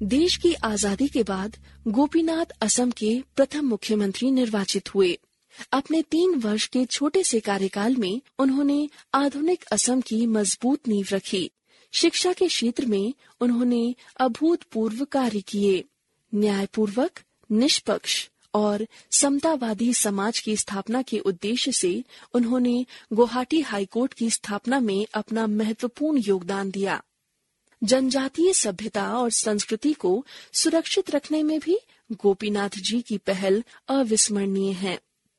देश की आजादी के बाद गोपीनाथ असम के प्रथम मुख्यमंत्री निर्वाचित हुए। अपने 3 वर्ष के छोटे से कार्यकाल में उन्होंने आधुनिक असम की मजबूत नींव रखी। शिक्षा के क्षेत्र में उन्होंने अभूतपूर्व कार्य किए। न्यायपूर्वक, निष्पक्ष और समतावादी समाज की स्थापना के उद्देश्य से उन्होंने गुवाहाटी हाईकोर्ट की स्थापना में अपना महत्वपूर्ण योगदान दिया। जनजातीय सभ्यता और संस्कृति को सुरक्षित रखने में भी गोपीनाथ जी की पहल अविस्मरणीय है।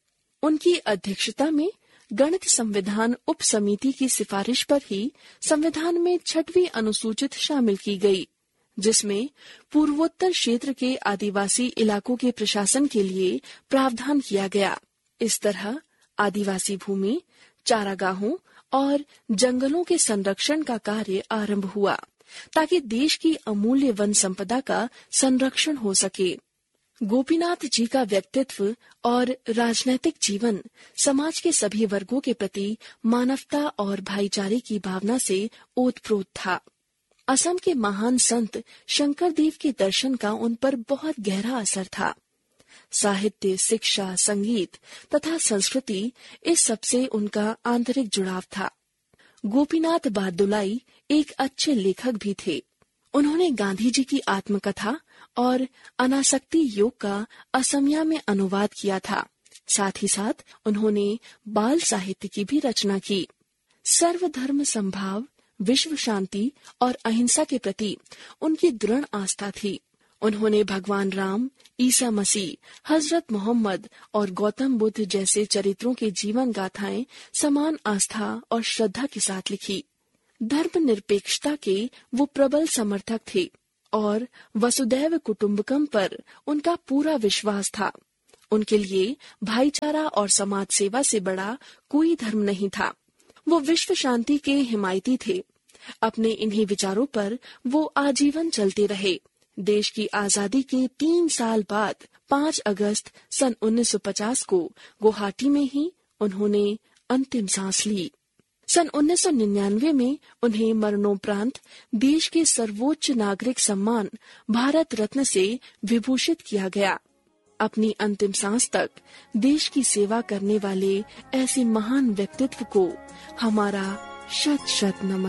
उनकी अध्यक्षता में गणित संविधान उप समिति की सिफारिश पर ही संविधान में 6वीं अनुसूचित शामिल की गई, जिसमें पूर्वोत्तर क्षेत्र के आदिवासी इलाकों के प्रशासन के लिए प्रावधान किया गया। इस तरह आदिवासी भूमि, चारागाहों और जंगलों के संरक्षण का कार्य आरंभ हुआ, ताकि देश की अमूल्य वन संपदा का संरक्षण हो सके। गोपीनाथ जी का व्यक्तित्व और राजनैतिक जीवन समाज के सभी वर्गों के प्रति मानवता और भाईचारे की भावना से ओतप्रोत था। असम के महान संत शंकरदेव के दर्शन का उन पर बहुत गहरा असर था। साहित्य, शिक्षा, संगीत तथा संस्कृति, इस सबसे उनका आंतरिक जुड़ाव था। गोपीनाथ बारदुलाई एक अच्छे लेखक भी थे। उन्होंने गांधी जी की आत्मकथा और अनासक्ति योग का असमिया में अनुवाद किया था। साथ ही साथ उन्होंने बाल साहित्य की भी रचना की। सर्वधर्म संभाव, विश्व शांति और अहिंसा के प्रति उनकी दृढ़ आस्था थी। उन्होंने भगवान राम, ईसा मसीह, हजरत मोहम्मद और गौतम बुद्ध जैसे चरित्रों के जीवन गाथाएं समान आस्था और श्रद्धा के साथ लिखी। धर्मनिरपेक्षता के वो प्रबल समर्थक थे और वसुदैव कुटुंबकम पर उनका पूरा विश्वास था। उनके लिए भाईचारा और समाज सेवा से बड़ा कोई धर्म नहीं था। वो विश्व शांति के हिमायती थे। अपने इन्हीं विचारों पर वो आजीवन चलते रहे। देश की आजादी के 3 साल बाद 5 अगस्त सन 1950 को गुवाहाटी में ही उन्होंने अंतिम सांस ली। सन 1999 में उन्हें मरणोपरांत देश के सर्वोच्च नागरिक सम्मान भारत रत्न से विभूषित किया गया। अपनी अंतिम सांस तक देश की सेवा करने वाले ऐसे महान व्यक्तित्व को हमारा शत शत नमन।